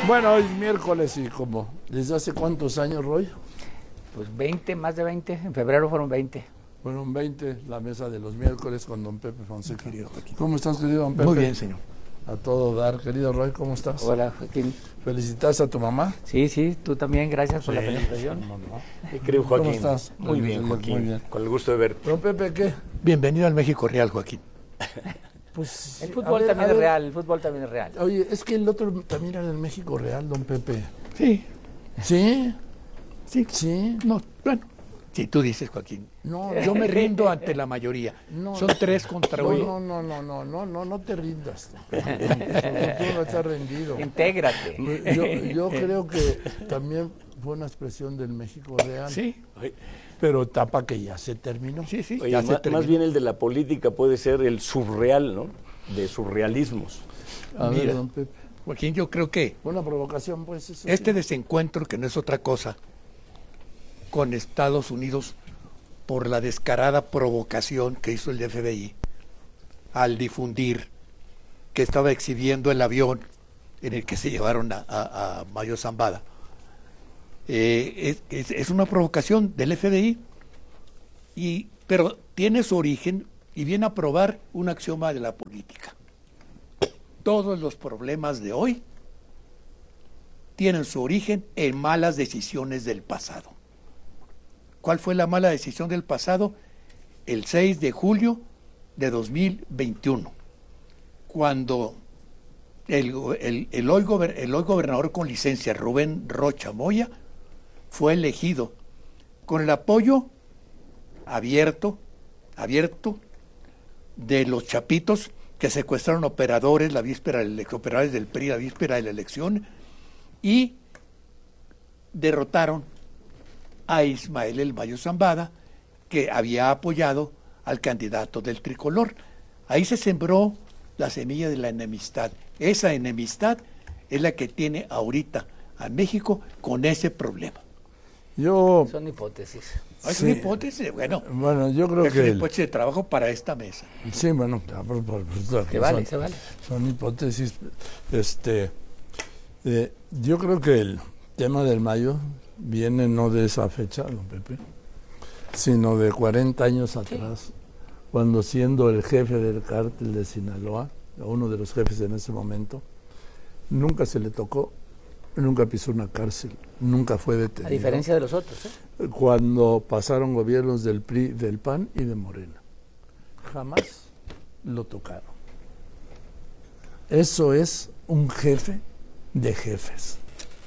Bueno, hoy es miércoles y como, ¿desde hace cuántos años, Roy? Pues 20, más de 20, en febrero fueron 20. Fueron 20, la mesa de los miércoles con don Pepe Fonseca. ¿Cómo estás, querido don Pepe? Muy bien, señor. A todo dar, querido Roy, ¿cómo estás? Hola, Joaquín. ¿Felicitas a tu mamá? Sí, tú también, gracias por la felicitación. Querido Joaquín. ¿Cómo estás? Muy bien, Joaquín. Muy bien. Con el gusto de verte. Don Pepe, ¿qué? Bienvenido al México Real, Joaquín. Pues El fútbol también es real, el fútbol también es real. Oye, es que el otro también era el México Real, don Pepe. Sí, ¿Sí? sí. ¿Sí? No, bueno, sí, tú dices, Joaquín. No, Yo me rindo ante la mayoría. No, Son 3 contra 1. No te rindas. Tú no estás rendido. Intégrate. Yo creo que también fue una expresión del México Real. Sí, Pero etapa que ya se terminó. sí, sí. Oye, ya se terminó. más bien el de la política puede ser el surreal, ¿no? De surrealismos. A ver, Mira. don Pepe. Joaquín, yo creo que Una provocación, pues. Eso este sí. desencuentro, que no es otra cosa, con Estados Unidos por la descarada provocación que hizo el FBI al difundir que estaba exhibiendo el avión en el que se llevaron a Mayo Zambada. Es una provocación del FBI, pero tiene su origen y viene a probar un axioma de la política. Todos los problemas de hoy tienen su origen en malas decisiones del pasado. ¿Cuál fue la mala decisión del pasado? El 6 de julio de 2021, cuando el hoy gobernador con licencia, Rubén Rocha Moya, fue elegido con el apoyo abierto de los chapitos que secuestraron operadores operadores del PRI la víspera de la elección y derrotaron a Ismael El Mayo Zambada, que había apoyado al candidato del tricolor. Ahí se sembró la semilla de la enemistad. Esa enemistad es la que tiene ahorita a México con ese problema. Yo, Son hipótesis. Es Sí. una hipótesis, bueno, yo creo es que... una hipótesis de trabajo para esta mesa. Sí, bueno, Se vale, se vale. son hipótesis. Yo creo que el tema del Mayo viene no de esa fecha, don Pepe, sino de 40 años atrás, cuando siendo el jefe del cártel de Sinaloa, uno de los jefes en ese momento, nunca se le tocó, nunca pisó una cárcel, nunca fue detenido. A diferencia de los otros, Cuando pasaron gobiernos del PRI, del PAN y de Morena. Jamás lo tocaron. Eso es un jefe de jefes.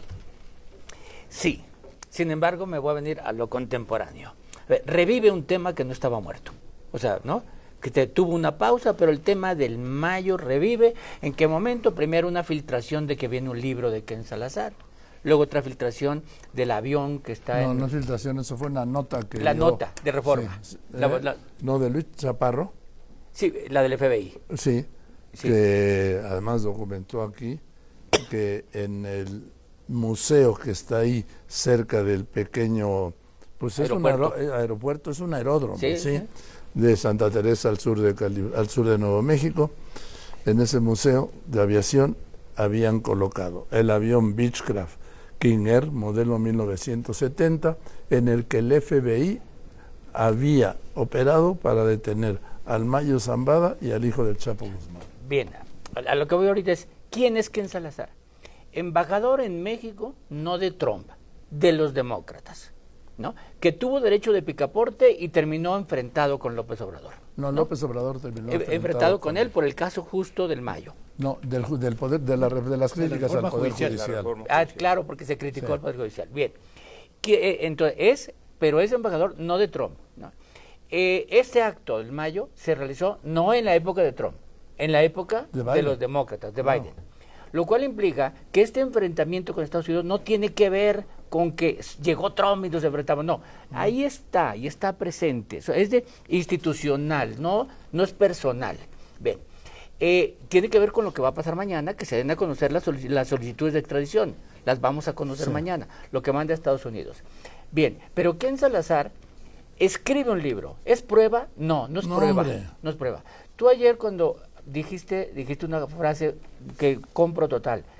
Sí. Sin embargo, me voy a venir a lo contemporáneo. Revive un tema que no estaba muerto. O sea, ¿no? Que tuvo una pausa, pero el tema del Mayo revive. ¿En qué momento? Primero una filtración de que viene un libro de Ken Salazar. Luego otra filtración del avión que está No es filtración, eso fue una nota que La dio- nota de Reforma. Sí, La- de Luis Chaparro, Sí, la del FBI. sí, Sí. que además documentó aquí que en el museo que está ahí cerca del pequeño, pues es Aeropuerto. un aeropuerto, es un aeródromo, Sí, ¿sí? sí. De Santa Teresa al sur de Nuevo México. En ese museo de aviación habían colocado el avión Beechcraft King Air, modelo 1970, en el que el FBI había operado para detener al Mayo Zambada y al hijo del Chapo Guzmán. Bien, a lo que voy ahorita es, ¿quién es Ken Salazar? Embajador en México, no de Trump, de los demócratas, ¿no? Que tuvo derecho de picaporte y terminó enfrentado con López Obrador. No, López Obrador terminó Enfrentado con él por el caso justo del Mayo. No, del poder, de las críticas al reforma Poder judicial. Judicial. Claro, porque se criticó Sí. al Poder Judicial. Bien, entonces pero es embajador no de Trump, ¿no? Este acto del Mayo se realizó no en la época de Trump, en la época De de Biden. los demócratas, de No. Biden. Lo cual implica que este enfrentamiento con Estados Unidos no tiene que ver con que llegó Trump y nos enfrentamos, no. Ahí está, y está presente. Es de institucional, no es personal. Bien, tiene que ver con lo que va a pasar mañana, que se den a conocer las solicitudes de extradición. Las vamos a conocer mañana, lo que manda Estados Unidos. Bien, pero Ken Salazar escribe un libro. ¿Es prueba? No es prueba. Hombre. No es prueba. Tú ayer cuando dijiste una frase que compro total.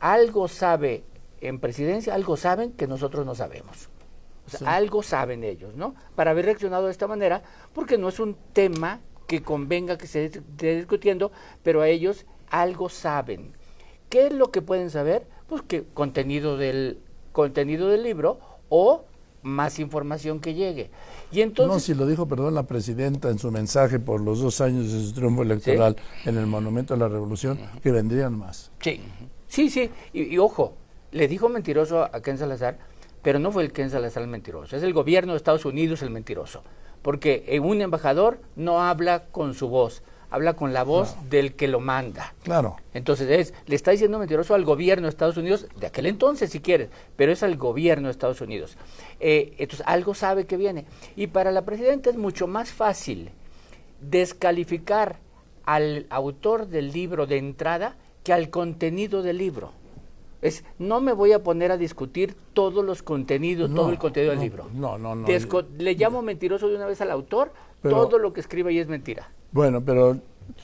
algo sabe en presidencia, algo saben que nosotros no sabemos. O sea, sí, algo saben ellos, ¿no? Para haber reaccionado de esta manera, porque no es un tema que convenga que se esté discutiendo, pero a ellos algo saben. ¿Qué es lo que pueden saber? Pues que contenido del libro o más información que llegue. Y entonces, no, si lo dijo, perdón, la presidenta en su mensaje por los 2 años de su triunfo electoral, ¿sí?, en el Monumento a la Revolución, que vendrían más. Sí, sí, y ojo, le dijo mentiroso a Ken Salazar, pero no fue el Ken Salazar el mentiroso, es el gobierno de Estados Unidos el mentiroso, porque un embajador no habla con su voz, habla con la voz del que lo manda. Claro. Entonces le está diciendo mentiroso al gobierno de Estados Unidos, de aquel entonces si quieres, pero es al gobierno de Estados Unidos. Entonces algo sabe que viene. Y para la presidenta es mucho más fácil descalificar al autor del libro de entrada que al contenido del libro. No me voy a poner a discutir todos los contenidos, todo el contenido del libro. No. Le llamo mentiroso de una vez al autor, pero todo lo que escribe ahí es mentira. Bueno, pero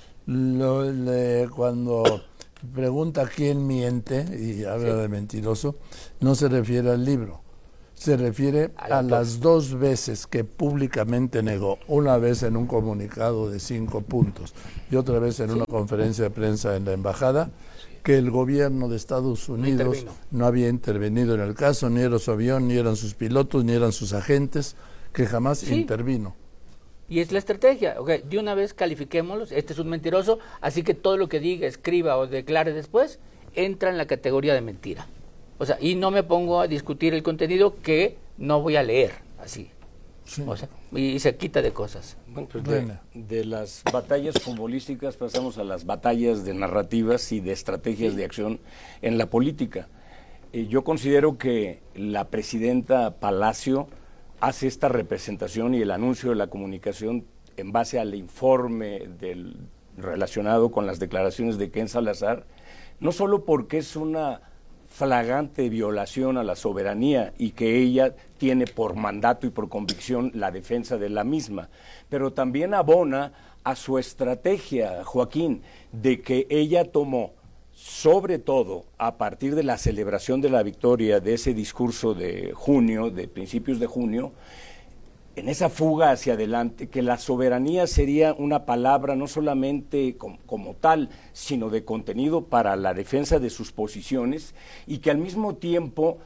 cuando pregunta quién miente y habla de mentiroso, no se refiere al libro, se refiere a las 2 veces que públicamente negó, una vez en un comunicado de 5 puntos y otra vez en una conferencia de prensa en la embajada, que el gobierno de Estados Unidos no había intervenido en el caso, ni era su avión, ni eran sus pilotos, ni eran sus agentes, que jamás intervino. Y es la estrategia, de una vez califiquémoslos, este es un mentiroso, así que todo lo que diga, escriba o declare después, entra en la categoría de mentira. O sea, y no me pongo a discutir el contenido que no voy a leer, así. Sí. O sea, y se quita de cosas. Bueno, pues de las batallas futbolísticas pasamos a las batallas de narrativas y de estrategias de acción en la política. Yo considero que la presidenta Palacio hace esta representación y el anuncio de la comunicación en base al informe relacionado con las declaraciones de Ken Salazar, no solo porque es una flagrante violación a la soberanía y que ella tiene por mandato y por convicción la defensa de la misma, pero también abona a su estrategia, Joaquín, de que ella tomó, sobre todo a partir de la celebración de la victoria de ese discurso de junio, de principios de junio, en esa fuga hacia adelante, que la soberanía sería una palabra no solamente como tal, sino de contenido para la defensa de sus posiciones, y que al mismo tiempo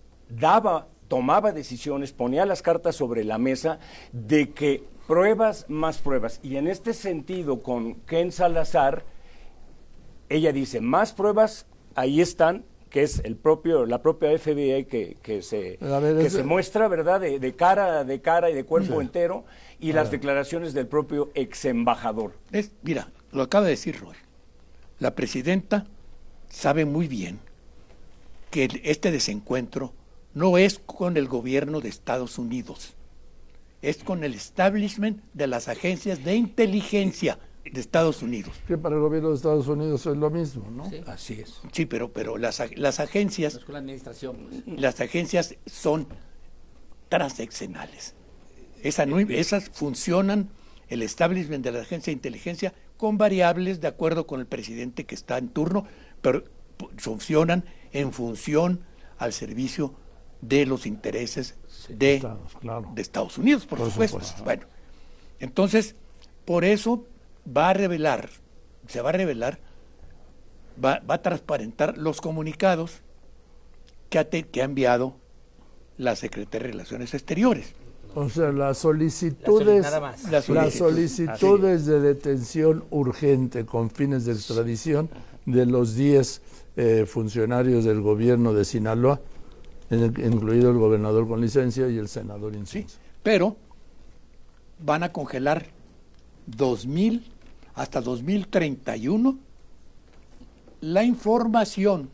tomaba decisiones, ponía las cartas sobre la mesa de que pruebas más pruebas. Y en este sentido, con Ken Salazar, ella dice, más pruebas, ahí están, que es la propia FBI que se muestra, ¿verdad?, de cara y de cuerpo entero, y las declaraciones del propio ex embajador. Mira, lo acaba de decir Roy. La presidenta sabe muy bien que este desencuentro no es con el gobierno de Estados Unidos, es con el establishment de las agencias de inteligencia de Estados Unidos. Que para el gobierno de Estados Unidos es lo mismo, ¿no? Sí. Así es. Sí, pero las agencias... Es con la administración. Las agencias son transeccionales. Esas funcionan, el establishment de la agencia de inteligencia, con variables de acuerdo con el presidente que está en turno, pero funcionan en función al servicio de los intereses de Estados Unidos, por supuesto. Bueno, entonces, por eso va a transparentar los comunicados que ha enviado la Secretaría de Relaciones Exteriores. O sea, las solicitudes de detención urgente con fines de extradición de los 10 funcionarios del gobierno de Sinaloa, incluido el gobernador con licencia y el senador Insunza. Sí, pero van a congelar hasta 2031 la información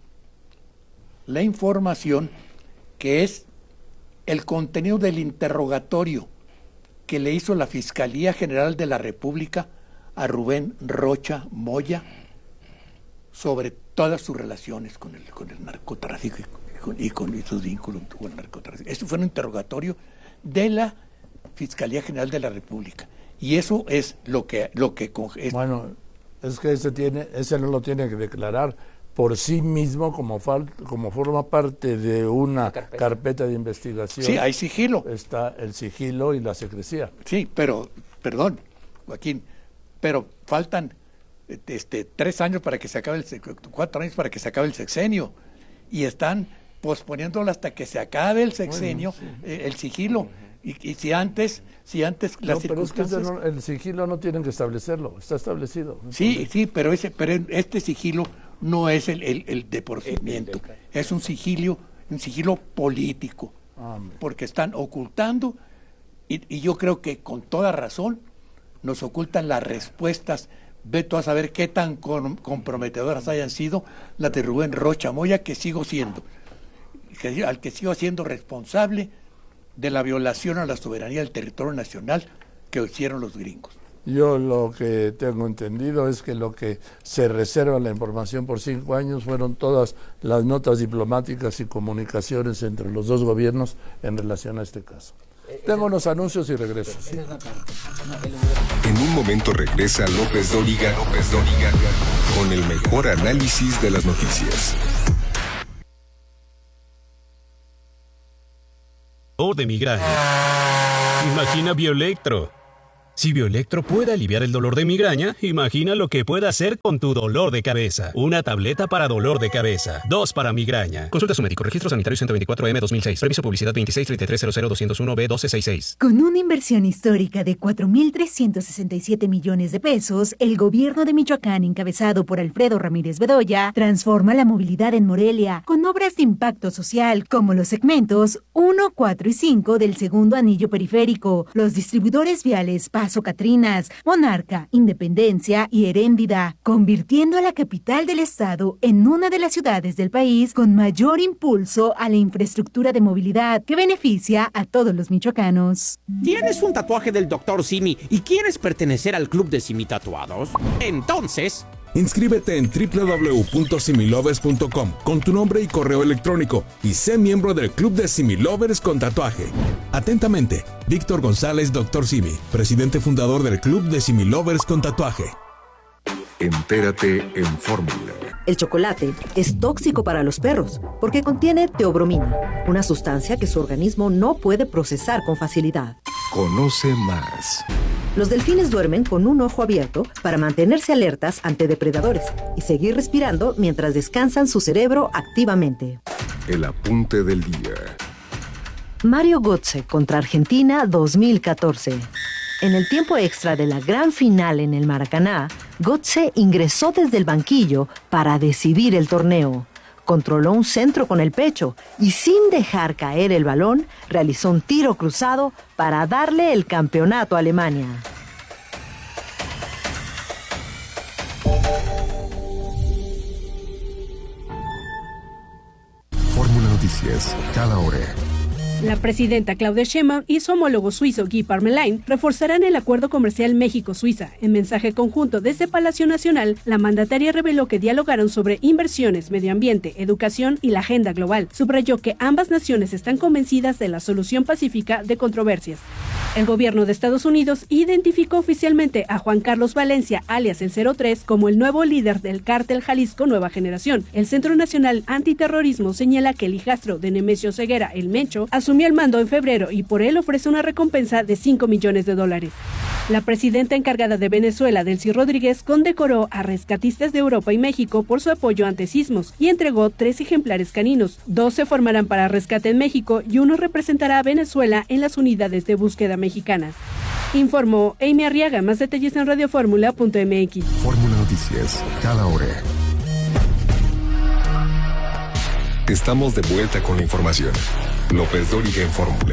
que es el contenido del interrogatorio que le hizo la Fiscalía General de la República a Rubén Rocha Moya sobre todas sus relaciones con el narcotráfico y con sus vínculos con el narcotráfico. Esto fue un interrogatorio de la Fiscalía General de la República. Y eso es lo que bueno, es que ese no lo tiene que declarar, por sí mismo como forma parte de una carpeta de investigación. Sí, hay sigilo. Está el sigilo y la secrecía. Sí, pero, perdón, Joaquín, pero faltan 3 años para que se acabe 4 años para que se acabe el sexenio, y están posponiéndolo hasta que se acabe el sexenio, el sigilo. Y si antes las circunstancias... Pero es que el sigilo no tienen que establecerlo, está establecido. Sí, pero este sigilo no es el de procedimiento, es un sigilo político, porque están ocultando, y yo creo que con toda razón nos ocultan las respuestas. Ve tú a saber qué tan comprometedoras hayan sido las de Rubén Rocha Moya, que sigo siendo responsable de la violación a la soberanía del territorio nacional que hicieron los gringos. Yo lo que tengo entendido es que lo que se reserva la información por 5 años fueron todas las notas diplomáticas y comunicaciones entre los dos gobiernos en relación a este caso. Tengo unos anuncios y regreso. ¿Sí? En un momento regresa López Dóriga con el mejor análisis de las noticias. De migraña. Imagina Bioelectro. Si Bioelectro puede aliviar el dolor de migraña, imagina lo que puede hacer con tu dolor de cabeza. Una tableta para dolor de cabeza, 2 para migraña. Consulta a su médico. Registro sanitario 124M 2006. Previso publicidad 2633000201B1266. Con una inversión histórica de 4.367 millones de pesos, el gobierno de Michoacán, encabezado por Alfredo Ramírez Bedoya, transforma la movilidad en Morelia con obras de impacto social como los segmentos 1, 4 y 5 del segundo anillo periférico, los distribuidores viales Paso Catrinas, Monarca, Independencia y Heréndida, convirtiendo a la capital del estado en una de las ciudades del país con mayor impulso a la infraestructura de movilidad que beneficia a todos los michoacanos. ¿Tienes un tatuaje del Dr. Simi y quieres pertenecer al club de Simi Tatuados? Entonces... inscríbete en www.similovers.com con tu nombre y correo electrónico y sé miembro del Club de Similovers con tatuaje. Atentamente, Víctor González, Dr. Simi, presidente fundador del Club de Similovers con tatuaje. Entérate en Fórmula. El chocolate es tóxico para los perros porque contiene teobromina, una sustancia que su organismo no puede procesar con facilidad. Conoce más. Los delfines duermen con un ojo abierto para mantenerse alertas ante depredadores y seguir respirando mientras descansan su cerebro activamente. El apunte del día. Mario Götze contra Argentina 2014. En el tiempo extra de la gran final en el Maracaná, Götze ingresó desde el banquillo para decidir el torneo. Controló un centro con el pecho y sin dejar caer el balón, realizó un tiro cruzado para darle el campeonato a Alemania. Fórmula Noticias, cada hora. La presidenta Claudia Sheinbaum y su homólogo suizo Guy Parmelin reforzarán el acuerdo comercial México-Suiza. En mensaje conjunto desde Palacio Nacional, la mandataria reveló que dialogaron sobre inversiones, medio ambiente, educación y la agenda global. Subrayó que ambas naciones están convencidas de la solución pacífica de controversias. El gobierno de Estados Unidos identificó oficialmente a Juan Carlos Valencia, alias el 03, como el nuevo líder del cártel Jalisco Nueva Generación. El Centro Nacional Antiterrorismo señala que el hijastro de Nemesio Ceguera, el Mencho, asumió el mando en febrero y por él ofrece una recompensa de $5 millones. La presidenta encargada de Venezuela, Delcy Rodríguez, condecoró a rescatistas de Europa y México por su apoyo ante sismos y entregó 3 ejemplares caninos. 2 se formarán para rescate en México y 1 representará a Venezuela en las unidades de búsqueda mexicanas. Informó Amy Arriaga. Más detalles en radioformula.mx. Fórmula Noticias, cada hora. Estamos de vuelta con la información. López Dóriga en Fórmula.